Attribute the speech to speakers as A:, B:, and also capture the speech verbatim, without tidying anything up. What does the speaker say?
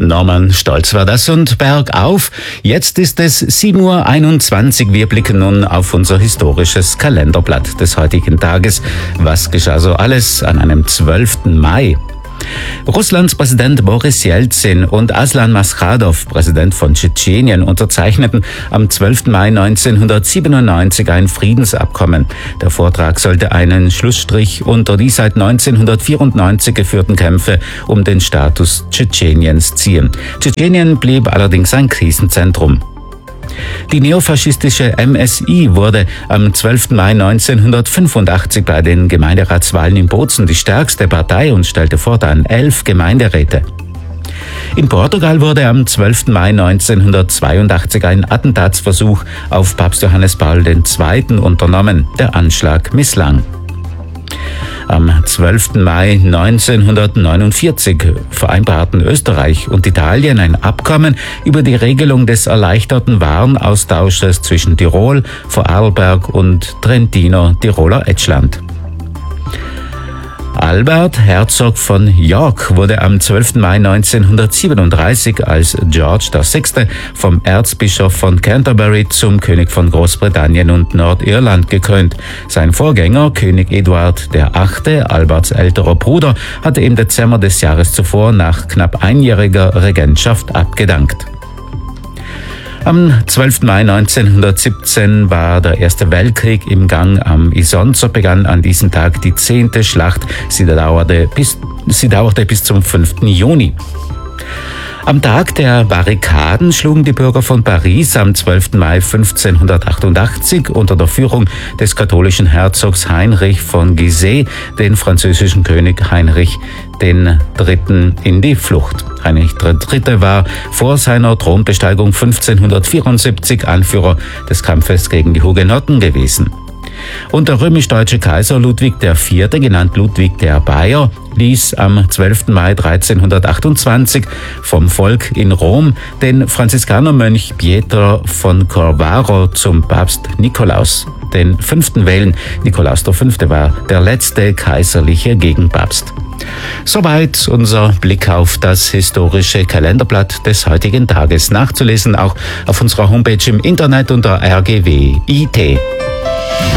A: Norman Stolz war das und bergauf. Jetzt ist es sieben Uhr einundzwanzig. Wir blicken nun auf unser historisches Kalenderblatt des heutigen Tages. Was geschah so alles an einem zwölften Mai? Russlands Präsident Boris Jelzin und Aslan Maschadow, Präsident von Tschetschenien, unterzeichneten am zwölften Mai neunzehnhundertsiebenundneunzig ein Friedensabkommen. Der Vortrag sollte einen Schlussstrich unter die seit neunzehnhundertvierundneunzig geführten Kämpfe um den Status Tschetscheniens ziehen. Tschetschenien blieb allerdings ein Krisenzentrum. Die neofaschistische M S I wurde am zwölften Mai neunzehnhundertfünfundachtzig bei den Gemeinderatswahlen in Bozen die stärkste Partei und stellte fortan elf Gemeinderäte. In Portugal wurde am zwölften Mai neunzehnhundertzweiundachtzig ein Attentatsversuch auf Papst Johannes Paul der Zweite unternommen. Der Anschlag misslang. Am zwölften Mai neunzehnhundertneunundvierzig vereinbarten Österreich und Italien ein Abkommen über die Regelung des erleichterten Warenaustausches zwischen Tirol, Vorarlberg und Trentino, Tiroler Etschland. Albert, Herzog von York, wurde am zwölften Mai neunzehnhundertsiebenunddreißig als George der Sechste vom Erzbischof von Canterbury zum König von Großbritannien und Nordirland gekrönt. Sein Vorgänger, König Eduard der Achte, Alberts älterer Bruder, hatte im Dezember des Jahres zuvor nach knapp einjähriger Regentschaft abgedankt. Am zwölften Mai neunzehnhundertsiebzehn war der Erste Weltkrieg im Gang. Am Isonzo begann an diesem Tag die zehnte Schlacht. Sie dauerte bis, sie dauerte bis zum fünften Juni. Am Tag der Barrikaden schlugen die Bürger von Paris am zwölften Mai fünfzehnhundertachtundachtzig unter der Führung des katholischen Herzogs Heinrich von Gizeh den französischen König Heinrich den Dritten in die Flucht. Heinrich der Dritte war vor seiner Thronbesteigung fünfzehnhundertvierundsiebzig Anführer des Kampfes gegen die Hugenotten gewesen. Und der römisch-deutsche Kaiser Ludwig der Vierte, genannt Ludwig der Bayer, ließ am zwölften Mai dreizehnhundertachtundzwanzig vom Volk in Rom den Franziskanermönch Pietro von Corvaro zum Papst Nikolaus den Fünften wählen. Nikolaus der Fünfte war der letzte kaiserliche Gegenpapst. Soweit unser Blick auf das historische Kalenderblatt des heutigen Tages. Nachzulesen auch auf unserer Homepage im Internet unter R G W punkt I T.